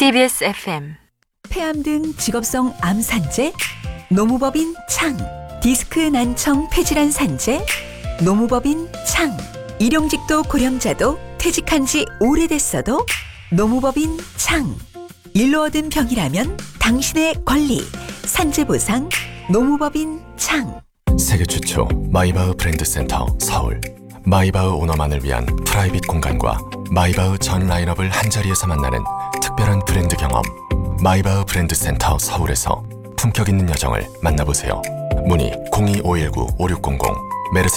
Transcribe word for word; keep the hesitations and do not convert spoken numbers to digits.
티비에스 에프엠 폐암 등 직업성 암 산재, 노무법인 창, 디스크 난청 폐질환 산재, 노무법인 창, 일용직도 고령자도 퇴직한 지 오래됐어도 노무법인 창, 일로 얻은 병이라면 당신의 권리, 산재보상, 노무법인 창. 세계 최초 마이바흐 브랜드 센터 서울. 마이바흐 오너만을 위한 프라이빗 공간과 마이바흐 전 라인업을 한자리에서 만나는 특별한 브랜드 경험. 마이바흐 브랜드 센터 서울에서 품격 있는 여정을 만나보세요. 문의 공이 오일구 오육공공 메르스